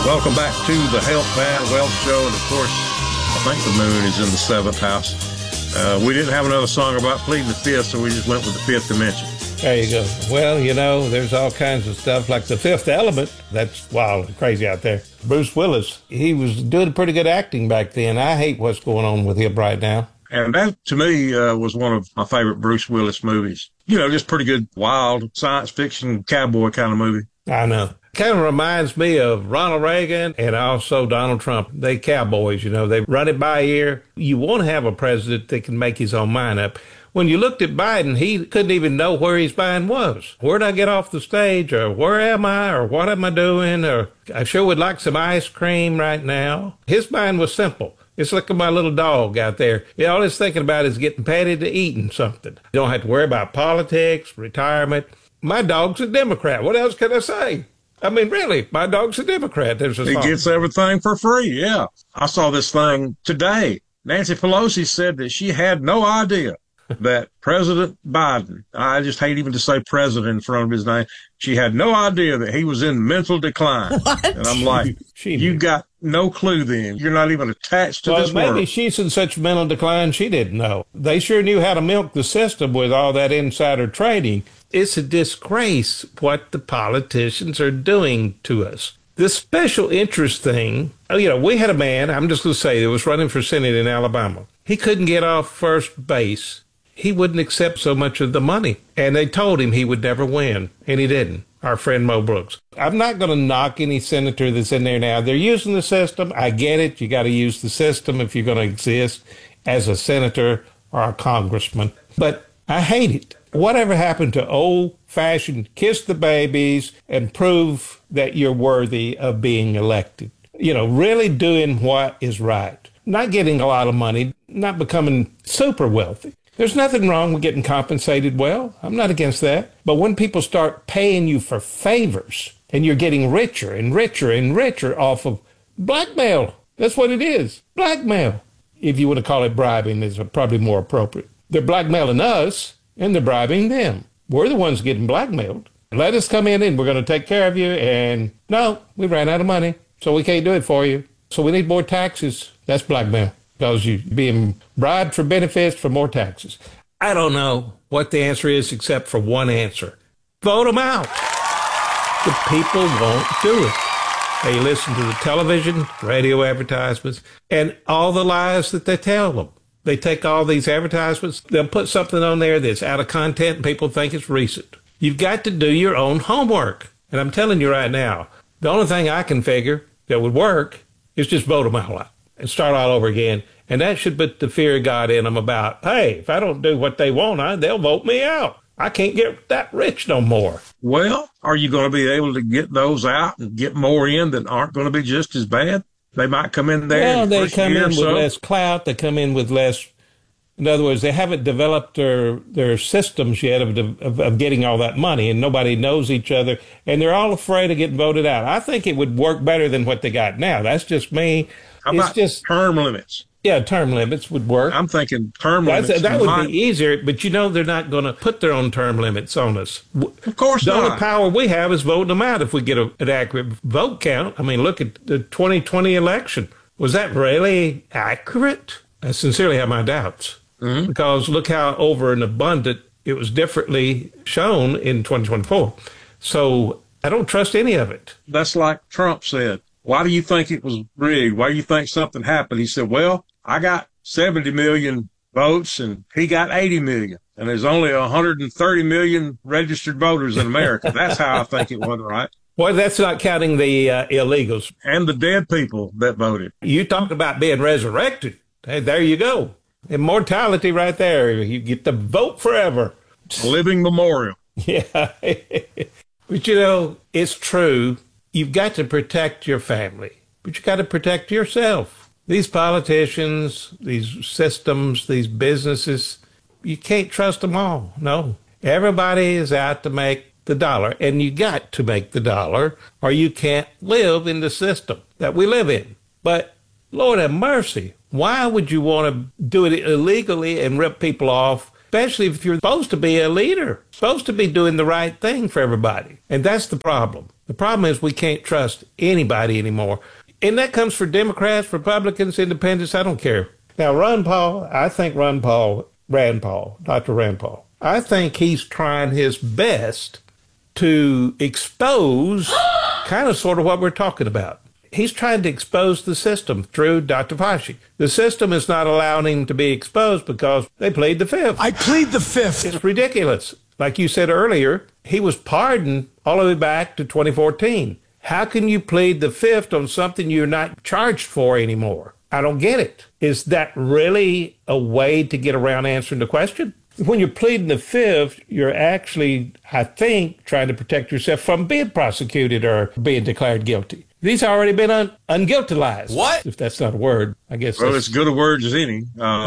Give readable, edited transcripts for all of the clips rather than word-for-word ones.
Welcome back to the Health Pat Wealth Show. And of course, I think the moon is in the seventh house. We didn't have another song about pleading the fifth, so we just went with the fifth dimension. There you go. Well, there's all kinds of stuff like The Fifth Element. That's wild and crazy out there. Bruce Willis, he was doing pretty good acting back then. I hate what's going on with him right now. And that, to me, was one of my favorite Bruce Willis movies. Just pretty good, wild, science fiction, cowboy kind of movie. I know. Kind of reminds me of Ronald Reagan and also Donald Trump. They cowboys, they run it by ear. You want to have a president that can make his own mind up. When you looked at Biden, he couldn't even know where his mind was. Where'd I get off the stage? Or where am I? Or what am I doing? Or I sure would like some ice cream right now. His mind was simple. It's like my little dog out there. All he's thinking about is getting patted to eating something. You don't have to worry about politics, retirement. My dog's a Democrat. What else can I say? I mean, really, my dog's a Democrat. He gets everything for free, yeah. I saw this thing today. Nancy Pelosi said that she had no idea that President Biden, I just hate even to say president in front of his name, she had no idea that he was in mental decline. What? And I'm like, you got no clue then. You're not even attached to this world. Maybe she's in such mental decline she didn't know. They sure knew how to milk the system with all that insider trading. It's a disgrace what the politicians are doing to us. This special interest thing, we had a man, I'm just going to say, that was running for Senate in Alabama. He couldn't get off first base. He wouldn't accept so much of the money. And they told him he would never win, and he didn't. Our friend Mo Brooks. I'm not going to knock any senator that's in there now. They're using the system. I get it. You got to use the system if you're going to exist as a senator or a congressman. But I hate it. Whatever happened to old-fashioned kiss the babies and prove that you're worthy of being elected? Really doing what is right. Not getting a lot of money, not becoming super wealthy. There's nothing wrong with getting compensated well. I'm not against that. But when people start paying you for favors and you're getting richer and richer and richer off of blackmail, that's what it is. Blackmail. If you want to call it bribing, is probably more appropriate. They're blackmailing us and they're bribing them. We're the ones getting blackmailed. Let us come in and we're going to take care of you. And no, we ran out of money, so we can't do it for you. So we need more taxes. That's blackmail. Because you're being bribed for benefits for more taxes. I don't know what the answer is except for one answer. Vote them out. The people won't do it. They listen to the television, radio advertisements, and all the lies that they tell them. They take all these advertisements, they'll put something on there that's out of content and people think it's recent. You've got to do your own homework. And I'm telling you right now, the only thing I can figure that would work is just vote them out and start all over again. And that should put the fear of God in them about, hey, if I don't do what they want, they'll vote me out. I can't get that rich no more. Well, are you going to be able to get those out and get more in that aren't going to be just as bad? They might come in there. Well, they come in with less clout. They come in with less. In other words, they haven't developed their systems yet of getting all that money, and nobody knows each other, and they're all afraid of getting voted out. I think it would work better than what they got now. That's just me. How about term limits? Yeah, term limits would work. I'm thinking term limits. That would be easier, but they're not going to put their own term limits on us. Of course not. The only power we have is voting them out if we get an accurate vote count. I mean, look at the 2020 election. Was that really accurate? I sincerely have my doubts. Mm-hmm. Because look how over and abundant it was differently shown in 2024. So I don't trust any of it. That's like Trump said. Why do you think it was rigged? Why do you think something happened? He said, well, I got 70 million votes and he got 80 million. And there's only 130 million registered voters in America. That's how I think it went, right? Well, that's not counting the illegals. And the dead people that voted. You talk about being resurrected. Hey, there you go. Immortality right there. You get to vote forever. Living memorial. Yeah. But it's true. You've got to protect your family, but you got to protect yourself. These politicians, these systems, these businesses, you can't trust them all. No. Everybody is out to make the dollar, and you got to make the dollar, or you can't live in the system that we live in. But Lord have mercy, why would you want to do it illegally and rip people off, especially if you're supposed to be a leader, supposed to be doing the right thing for everybody? And that's the problem. The problem is we can't trust anybody anymore. And that comes for Democrats, Republicans, Independents, I don't care. Now, Rand Paul, I think Dr. Rand Paul, I think he's trying his best to expose kind of sort of what we're talking about. He's trying to expose the system through Dr. Fauci. The system is not allowing him to be exposed because they plead the fifth. I plead the fifth. It's ridiculous. Like you said earlier, he was pardoned all the way back to 2014. How can you plead the fifth on something you're not charged for anymore? I don't get it. Is that really a way to get around answering the question? When you're pleading the fifth, you're actually, I think, trying to protect yourself from being prosecuted or being declared guilty. These have already been unguiltilized. What? If that's not a word, I guess. Well, it's good a word as any.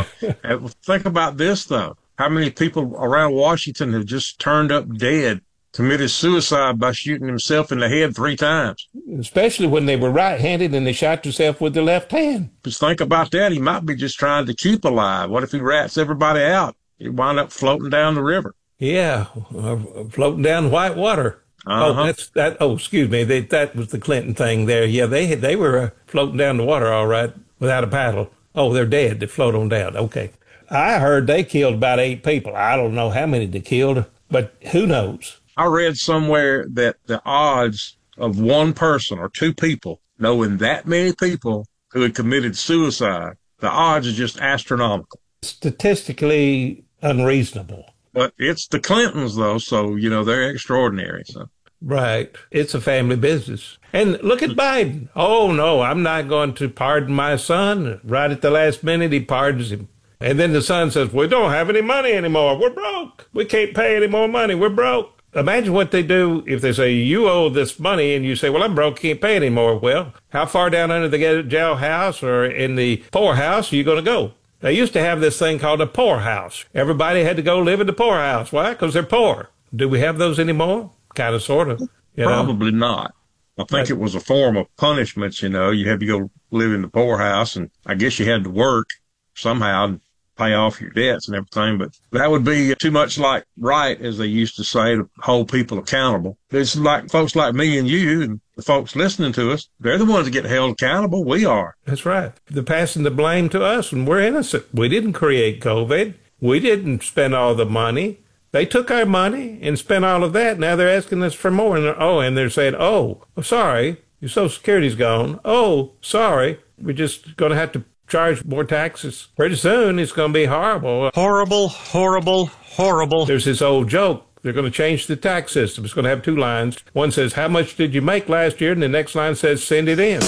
Think about this, though. How many people around Washington have just turned up dead, committed suicide by shooting himself in the head 3 times? Especially when they were right-handed and they shot themselves with their left hand. Just think about that. He might be just trying to keep alive. What if he rats everybody out? He wind up floating down the river. Yeah, floating down white water. Uh-huh. Excuse me. That was the Clinton thing there. Yeah, they were floating down the water all right without a paddle. Oh, they're dead. They float on down. Okay. I heard they killed about 8 people. I don't know how many they killed, but who knows? I read somewhere that the odds of one person or 2 people knowing that many people who had committed suicide, the odds are just astronomical. Statistically unreasonable. But it's the Clintons, though, so, they're extraordinary. So. Right. It's a family business. And look at Biden. Oh, no, I'm not going to pardon my son. Right at the last minute, he pardons him. And then the son says, we don't have any money anymore. We're broke. We can't pay any more money. We're broke. Imagine what they do if they say, you owe this money, and you say, well, I'm broke, can't pay anymore. Well, how far down under the jailhouse or in the poorhouse are you going to go? They used to have this thing called a poorhouse. Everybody had to go live in the poorhouse. Why? Because they're poor. Do we have those anymore? Kind of, sort of. Probably not. I think it was a form of punishment, You had to go live in the poorhouse, and I guess you had to work somehow and pay off your debts and everything. But that would be too much like right, as they used to say, to hold people accountable. It's like folks like me and you and the folks listening to us, they're the ones that get held accountable. We are. That's right. They're passing the blame to us, and we're innocent. We didn't create COVID. We didn't spend all the money. They took our money and spent all of that. Now they're asking us for more. And they're saying, sorry, your Social Security's gone. Oh, sorry, we're just going to have to charge more taxes. Pretty soon it's going to be horrible. Horrible, horrible, horrible. There's this old joke. They're going to change the tax system. It's going to have 2 lines. One says, how much did you make last year? And the next line says, send it in.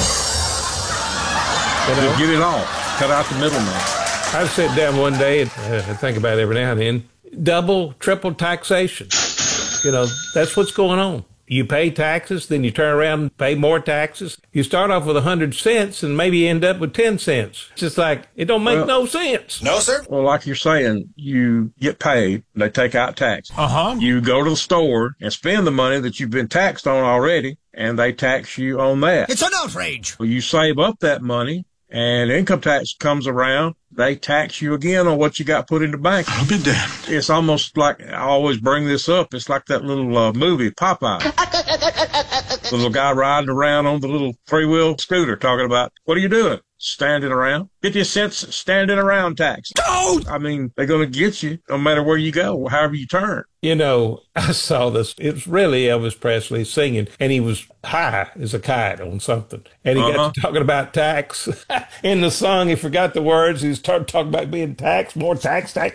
Get it all. Cut out the middleman. I sit down one day and think about it every now and then. Double, triple taxation. That's what's going on. You pay taxes, then you turn around and pay more taxes. You start off with 100 cents and maybe end up with 10 cents. It's just like, it don't make no sense. No, sir. Well, like you're saying, you get paid, they take out tax. Uh-huh. You go to the store and spend the money that you've been taxed on already, and they tax you on that. It's an outrage. Well, you save up that money, and income tax comes around, they tax you again on what you got put in the bank. I'll be damned. It's almost like, I always bring this up, it's like that little movie, Popeye. The little guy riding around on the little 3-wheel scooter talking about, what are you doing? Standing around. 50 cents standing around tax. Oh! I mean, they're going to get you no matter where you go, however you turn. I saw this. It was really Elvis Presley singing, and he was high as a kite on something. And he got to talking about tax. In the song, he forgot the words. He started talking about being taxed, more tax. I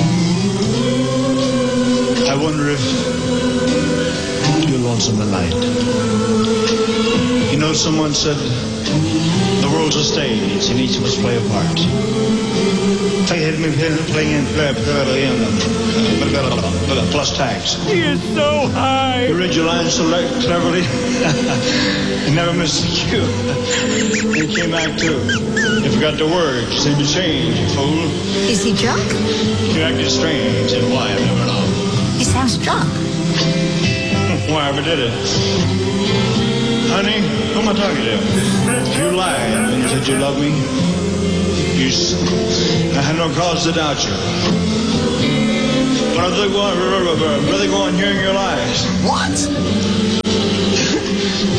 wonder if you're lonesome tonight. Someone said the world's a stage and each of us play a part. Plus tax. He is so high. You read your lines so cleverly. You never missed a cue. He came back too. You forgot the words. Said you change, you fool. Is he drunk? You acted strange, and why, I never know. He sounds drunk. Why ever did it? Honey, who am I talking to? You lied when you said you loved me. I had no cause to doubt you. But I'm really going hearing your lies. What?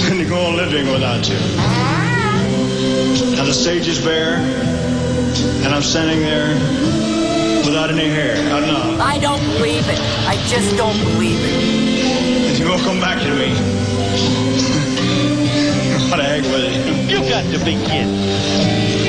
and to go on living without you. Now the stage is bare, and I'm standing there without any hair. I don't believe it. I just don't believe it. And you won't come back to me. What the heck with it? You got to be kidding.